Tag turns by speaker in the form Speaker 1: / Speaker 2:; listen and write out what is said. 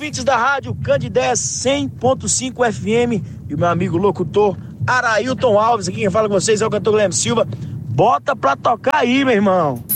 Speaker 1: ouvintes da rádio Candidez 100.5 FM e o meu amigo locutor Arailton Alves, aqui quem fala com vocês é o cantor Guilherme Silva. Bota pra tocar aí, meu irmão.